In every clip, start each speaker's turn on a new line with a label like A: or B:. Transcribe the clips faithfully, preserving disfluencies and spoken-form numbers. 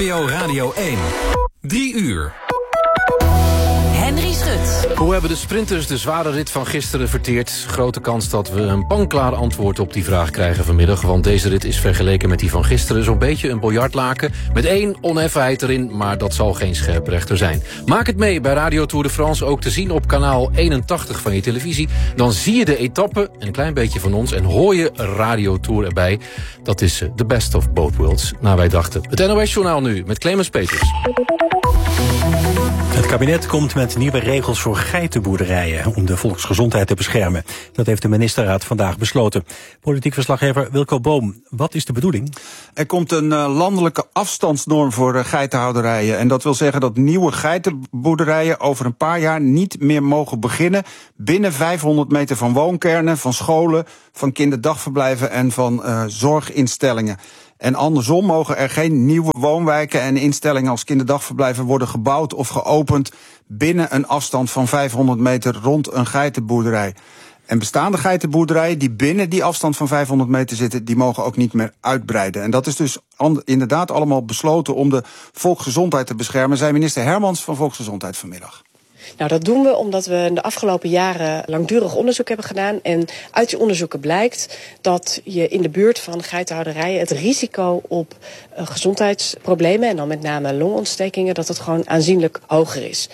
A: O Radio één. Drie uur.
B: Henry Schut.
C: Hoe hebben de sprinters de zware rit van gisteren verteerd? Grote kans dat we een panklaar antwoord op die vraag krijgen vanmiddag. Want deze rit is vergeleken met die van gisteren zo'n beetje een biljartlaken. Met één oneffenheid erin, maar dat zal geen scherprechter zijn. Maak het mee bij Radio Tour de France, ook te zien op kanaal eenentachtig van je televisie. Dan zie je de etappe en een klein beetje van ons en hoor je Radio Tour erbij. Dat is de best of both worlds, naar wij dachten. Het N O S-journaal nu met Clemens Peters.
D: Het kabinet komt met nieuwe regels voor geitenboerderijen om de volksgezondheid te beschermen. Dat heeft de ministerraad vandaag besloten. Politiek verslaggever Wilco Boom, wat is de bedoeling?
E: Er komt een uh, landelijke afstandsnorm voor uh, geitenhouderijen. En dat wil zeggen dat nieuwe geitenboerderijen over een paar jaar niet meer mogen beginnen binnen vijfhonderd meter van woonkernen, van scholen, van kinderdagverblijven en van uh, zorginstellingen. En andersom mogen er geen nieuwe woonwijken en instellingen als kinderdagverblijven worden gebouwd of geopend binnen een afstand van vijfhonderd meter rond een geitenboerderij. En bestaande geitenboerderijen die binnen die afstand van vijfhonderd meter zitten, die mogen ook niet meer uitbreiden. En dat is dus inderdaad allemaal besloten om de volksgezondheid te beschermen, zei minister Hermans van Volksgezondheid vanmiddag.
F: Nou, dat doen we omdat we in de afgelopen jaren langdurig onderzoek hebben gedaan. En uit die onderzoeken blijkt dat je in de buurt van geitenhouderijen het risico op uh, gezondheidsproblemen, en dan met name longontstekingen, dat het gewoon aanzienlijk hoger is.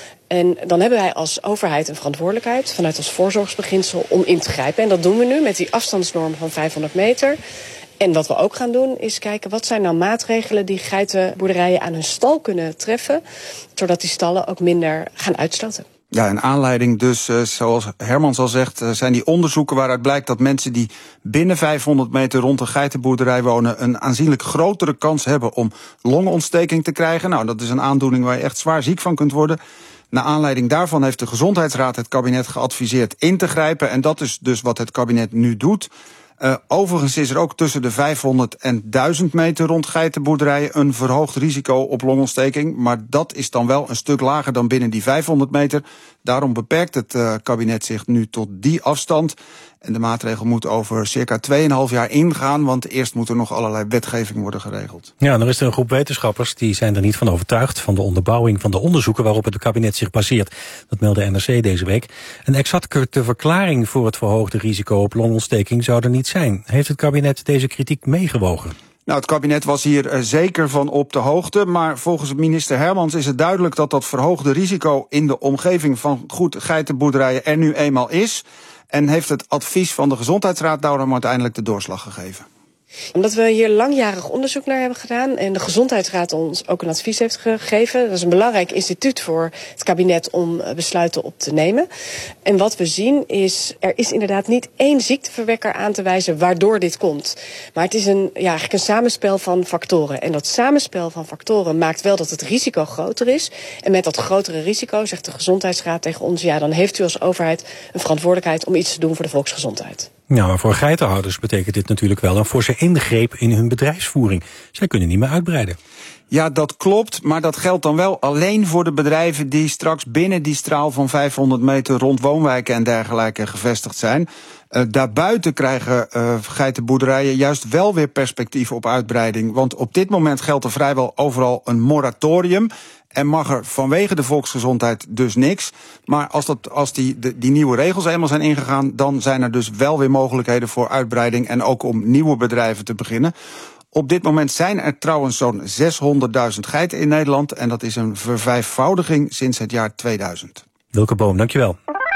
F: En dan hebben wij als overheid een verantwoordelijkheid vanuit ons voorzorgsbeginsel om in te grijpen. En dat doen we nu met die afstandsnorm van vijfhonderd meter. En wat we ook gaan doen is kijken wat zijn nou maatregelen die geitenboerderijen aan hun stal kunnen treffen, zodat die stallen ook minder gaan uitstoten.
E: Ja, in aanleiding dus, uh, zoals Hermans al zegt, uh, zijn die onderzoeken waaruit blijkt dat mensen die binnen vijfhonderd meter rond een geitenboerderij wonen een aanzienlijk grotere kans hebben om longontsteking te krijgen. Nou, dat is een aandoening waar je echt zwaar ziek van kunt worden. Naar aanleiding daarvan heeft de Gezondheidsraad het kabinet geadviseerd in te grijpen. En dat is dus wat het kabinet nu doet. Uh, overigens is er ook tussen de vijfhonderd en duizend meter rond geitenboerderijen een verhoogd risico op longontsteking. Maar dat is dan wel een stuk lager dan binnen die vijfhonderd meter. Daarom beperkt het uh, kabinet zich nu tot die afstand. En de maatregel moet over circa twee en een half jaar ingaan, want eerst moet er nog allerlei wetgeving worden geregeld.
D: Ja, dan is er een groep wetenschappers die zijn er niet van overtuigd van de onderbouwing van de onderzoeken waarop het kabinet zich baseert. Dat meldde N R C deze week. Een exacte verklaring voor het verhoogde risico op longontsteking zou er niet zijn. Heeft het kabinet deze kritiek meegewogen?
E: Nou, het kabinet was hier uh, zeker van op de hoogte, maar volgens minister Hermans is het duidelijk dat dat verhoogde risico in de omgeving van goed geitenboerderijen er nu eenmaal is. En heeft het advies van de Gezondheidsraad daarom uiteindelijk de doorslag gegeven.
F: Omdat we hier langjarig onderzoek naar hebben gedaan en de Gezondheidsraad ons ook een advies heeft gegeven. Dat is een belangrijk instituut voor het kabinet om besluiten op te nemen. En wat we zien is, er is inderdaad niet één ziekteverwekker aan te wijzen waardoor dit komt. Maar het is een, ja, eigenlijk een samenspel van factoren. En dat samenspel van factoren maakt wel dat het risico groter is. En met dat grotere risico zegt de Gezondheidsraad tegen ons, ja, dan heeft u als overheid een verantwoordelijkheid om iets te doen voor de volksgezondheid.
D: Ja, maar voor geitenhouders betekent dit natuurlijk wel een forse ingreep in hun bedrijfsvoering. Zij kunnen niet meer uitbreiden.
E: Ja, dat klopt, maar dat geldt dan wel alleen voor de bedrijven die straks binnen die straal van vijfhonderd meter rond woonwijken en dergelijke gevestigd zijn. Uh, daarbuiten krijgen uh, geitenboerderijen juist wel weer perspectief op uitbreiding. Want op dit moment geldt er vrijwel overal een moratorium. En mag er vanwege de volksgezondheid dus niks. Maar als, dat, als die, de, die nieuwe regels eenmaal zijn ingegaan, dan zijn er dus wel weer mogelijkheden voor uitbreiding en ook om nieuwe bedrijven te beginnen. Op dit moment zijn er trouwens zo'n zeshonderdduizend geiten in Nederland. En dat is een vervijfvoudiging sinds het jaar tweeduizend.
D: Wilke Boom, dankjewel.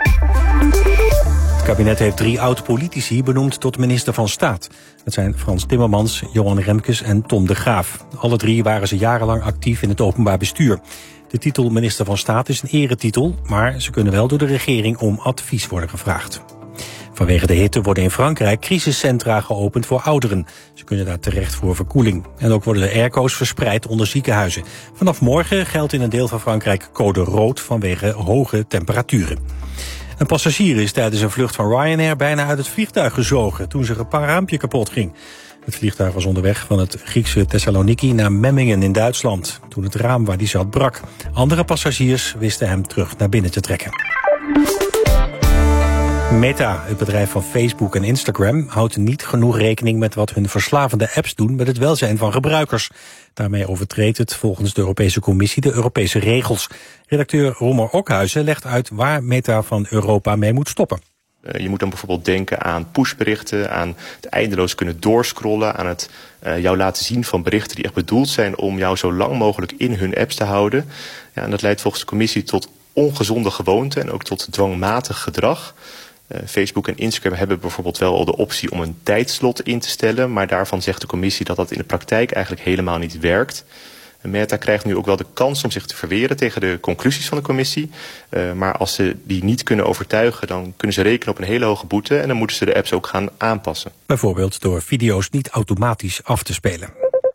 D: Het kabinet heeft drie oud-politici benoemd tot minister van Staat. Dat zijn Frans Timmermans, Johan Remkes en Tom de Graaf. Alle drie waren ze jarenlang actief in het openbaar bestuur. De titel minister van Staat is een eretitel, maar ze kunnen wel door de regering om advies worden gevraagd. Vanwege de hitte worden in Frankrijk crisiscentra geopend voor ouderen. Ze kunnen daar terecht voor verkoeling. En ook worden de airco's verspreid onder ziekenhuizen. Vanaf morgen geldt in een deel van Frankrijk code rood vanwege hoge temperaturen. Een passagier is tijdens een vlucht van Ryanair bijna uit het vliegtuig gezogen toen zijn raampje kapot ging. Het vliegtuig was onderweg van het Griekse Thessaloniki naar Memmingen in Duitsland, toen het raam waar die zat brak. Andere passagiers wisten hem terug naar binnen te trekken. Meta, het bedrijf van Facebook en Instagram, houdt niet genoeg rekening met wat hun verslavende apps doen met het welzijn van gebruikers. Daarmee overtreedt het volgens de Europese Commissie de Europese regels. Redacteur Roemer Okhuizen legt uit waar Meta van Europa mee moet stoppen.
G: Je moet dan bijvoorbeeld denken aan pushberichten, aan het eindeloos kunnen doorscrollen, aan het uh, jou laten zien van berichten die echt bedoeld zijn om jou zo lang mogelijk in hun apps te houden. Ja, en dat leidt volgens de commissie tot ongezonde gewoonten en ook tot dwangmatig gedrag. Uh, Facebook en Instagram hebben bijvoorbeeld wel al de optie om een tijdslot in te stellen, maar daarvan zegt de commissie dat dat in de praktijk eigenlijk helemaal niet werkt. Meta krijgt nu ook wel de kans om zich te verweren tegen de conclusies van de commissie. Uh, maar als ze die niet kunnen overtuigen, dan kunnen ze rekenen op een hele hoge boete en dan moeten ze de apps ook gaan aanpassen.
D: Bijvoorbeeld door video's niet automatisch af te spelen.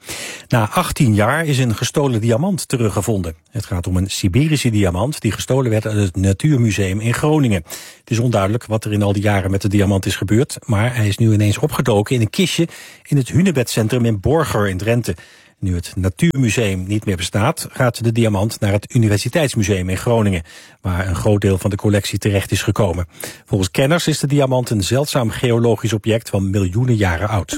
D: Na achttien jaar is een gestolen diamant teruggevonden. Het gaat om een Siberische diamant die gestolen werd uit het Natuurmuseum in Groningen. Het is onduidelijk wat er in al die jaren met de diamant is gebeurd, maar hij is nu ineens opgedoken in een kistje in het Hunebedcentrum in Borger in Drenthe. Nu het Natuurmuseum niet meer bestaat, gaat de diamant naar het Universiteitsmuseum in Groningen, waar een groot deel van de collectie terecht is gekomen. Volgens kenners is de diamant een zeldzaam geologisch object van miljoenen jaren oud.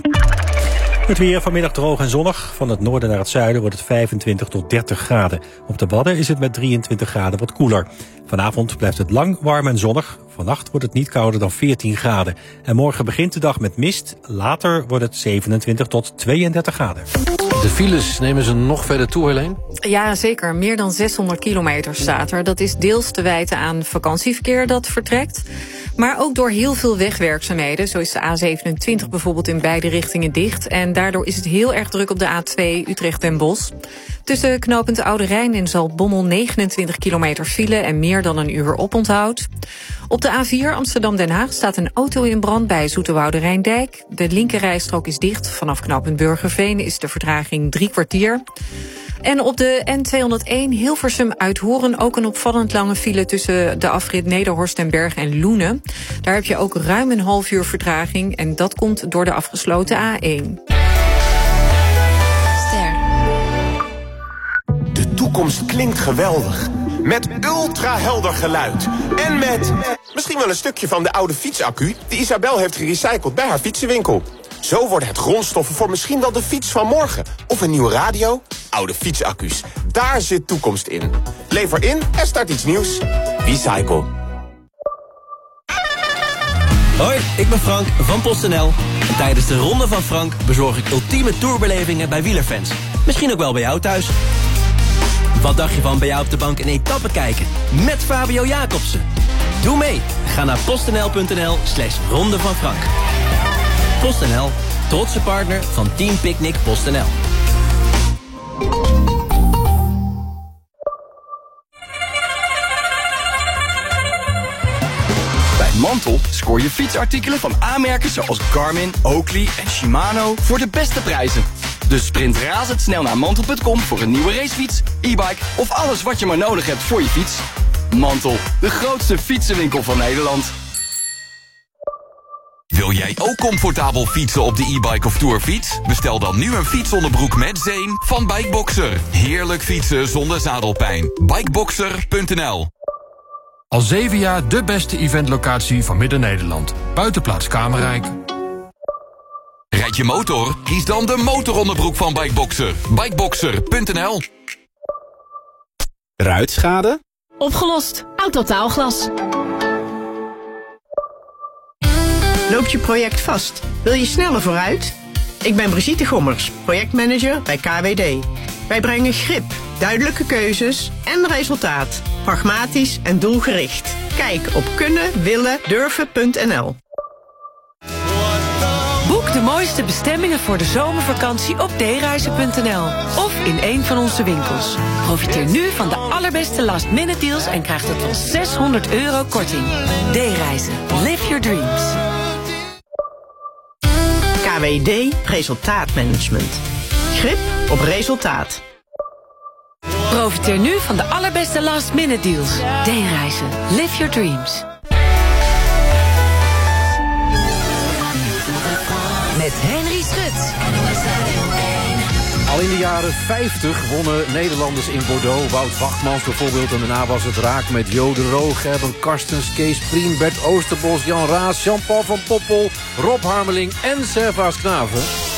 D: Het weer vanmiddag droog en zonnig. Van het noorden naar het zuiden wordt het vijfentwintig tot dertig graden. Op de Wadden is het met drieëntwintig graden wat koeler. Vanavond blijft het lang warm en zonnig. Vannacht wordt het niet kouder dan veertien graden. En morgen begint de dag met mist. Later wordt het zevenentwintig tot tweeëndertig graden.
C: De files nemen ze nog verder toe, Helene?
H: Ja, zeker. Meer dan zeshonderd kilometer staat er. Dat is deels te wijten aan vakantieverkeer dat vertrekt. Maar ook door heel veel wegwerkzaamheden. Zo is de A zevenentwintig bijvoorbeeld in beide richtingen dicht. En daardoor is het heel erg druk op de A twee Utrecht-Den Bosch. Tussen knooppunt Oude Rijn en Zaltbommel negenentwintig kilometer file en meer dan een uur oponthoud. Op de A vier Amsterdam-Den Haag staat een auto in brand bij Zoeterwoude Rijndijk. De linkerrijstrook is dicht. Vanaf knooppunt Burgerveen is de vertraging drie kwartier. En op de N tweehonderdéén Hilversum-Uithoren ook een opvallend lange file tussen de afrit Nederhorst en Berg en Loenen. Daar heb je ook ruim een half uur vertraging en dat komt door de afgesloten A één.
B: Ster.
I: De toekomst klinkt geweldig. Met ultra-helder geluid. En met misschien wel een stukje van de oude fietsaccu die Isabel heeft gerecycled bij haar fietsenwinkel. Zo worden het grondstoffen voor misschien wel de fiets van morgen. Of een nieuwe radio. Oude fietsaccu's. Daar zit toekomst in. Lever in en start iets nieuws. Recycle.
J: Hoi, ik ben Frank van PostNL. En tijdens de Ronde van Frank bezorg ik ultieme tourbelevingen bij wielerfans. Misschien ook wel bij jou thuis. Wat dacht je van bij jou op de bank een etappe kijken? Met Fabio Jacobsen. Doe mee. Ga naar postnl.nl slash Ronde van Frank. PostNL, trotse partner van Team Picnic PostNL.
K: Bij Mantel scoor je fietsartikelen van aanmerken zoals Garmin, Oakley en Shimano voor de beste prijzen. Dus sprint razendsnel naar mantel punt com voor een nieuwe racefiets, e-bike of alles wat je maar nodig hebt voor je fiets. Mantel, de grootste fietsenwinkel van Nederland.
A: Wil jij ook comfortabel fietsen op de e-bike of tourfiets? Bestel dan nu een fietsonderbroek met zeem van Bikeboxer. Heerlijk fietsen zonder zadelpijn. Bikeboxer punt n l.
L: Al zeven jaar de beste eventlocatie van Midden-Nederland. Buitenplaats Kamerrijk.
A: Rijd je motor? Kies dan de motoronderbroek van Bikeboxer. Bikeboxer punt n l.
M: Ruitschade?
B: Opgelost. Autotaalglas.
N: Loopt je project vast? Wil je sneller vooruit? Ik ben Brigitte Gommers, projectmanager bij K W D. Wij brengen grip, duidelijke keuzes en resultaat. Pragmatisch en doelgericht. Kijk op kunnen willen durven punt n l.
B: Boek de mooiste bestemmingen voor de zomervakantie op d reizen punt n l of in een van onze winkels. Profiteer nu van de allerbeste last-minute deals en krijg tot wel zeshonderd euro korting. D-reizen. Live your dreams.
N: K W D Resultaatmanagement. Grip op resultaat.
B: Profiteer nu van de allerbeste last-minute deals. D-reizen. Live your dreams. Met Henry Schut.
C: Al in de jaren vijftig wonnen Nederlanders in Bordeaux. Wout Wachtmans bijvoorbeeld. En daarna was het raak met Jo de Roo, Gerben Karstens, Kees Priem, Bert Oosterbos, Jan Raas, Jean-Paul van Poppel, Rob Harmeling en Servaas Knaven.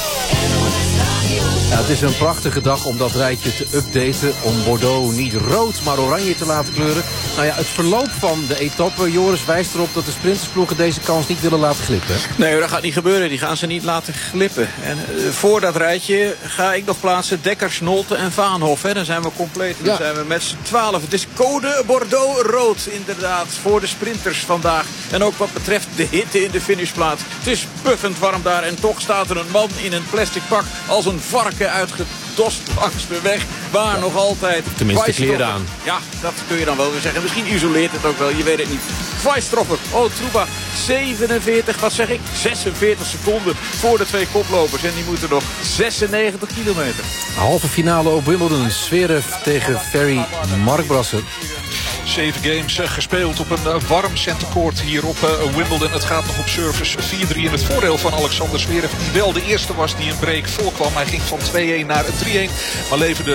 C: Ja, het is een prachtige dag om dat rijtje te updaten. Om Bordeaux niet rood, maar oranje te laten kleuren. Nou ja, het verloop van de etappe, Joris, wijst erop dat de sprintersploegen deze kans niet willen laten glippen.
M: Nee, dat gaat niet gebeuren. Die gaan ze niet laten glippen. En uh, voor dat rijtje ga ik nog plaatsen Dekkers, Nolte en Vaanhof. Hè. Dan zijn we compleet. Dan ja. zijn we met z'n twaalf. Het is code Bordeaux rood, inderdaad, voor de sprinters vandaag. En ook wat betreft de hitte in de finishplaats. Het is puffend warm daar en toch staat er een man in een plastic pak als een varken uitgedost langs de weg, waar ja. nog altijd
C: tenminste kleren aan.
M: Ja, dat kun je dan wel weer zeggen. Misschien isoleert het ook wel, je weet het niet. Weisstropper, oh Trouba, zevenenveertig, wat zeg ik? zesenveertig seconden voor de twee koplopers. En die moeten nog zesennegentig kilometer.
C: Halve finale op Wimbledon. Zverev tegen Ferry Markbrasser.
O: Zeven games uh, gespeeld op een uh, warm centercourt hier op uh, Wimbledon. Het gaat nog op service vier drie in het voordeel van Alexander Zverev. Die wel de eerste was die een break voorkwam. Hij ging van twee-een naar drie-een. Maar leverde